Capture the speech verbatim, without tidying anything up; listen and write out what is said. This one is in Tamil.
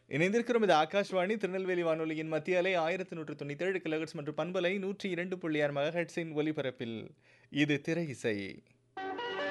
இணைந்திருக்கிறோம். இது ஆகாஷ்வாணி திருநெல்வேலி வானொலியின் மத்திய அலை ஆயிரத்தி நூற்று தொண்ணூற்றி ஏழு கிலோஹெர்ட்ஸ் மற்றும் பண்பலை நூற்றி இரண்டு புள்ளி ஆறு மெகாஹெர்ட்ஸின் ஒலிபரப்பில் இது திரை இசை.